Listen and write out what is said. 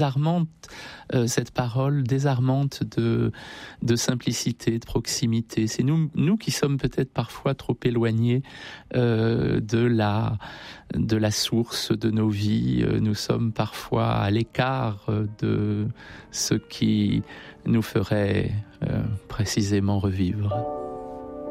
désarmante, cette parole désarmante de simplicité, de proximité. C'est nous qui sommes peut-être parfois trop éloignés de la source de nos vies. Nous sommes parfois à l'écart de ce qui nous ferait précisément revivre.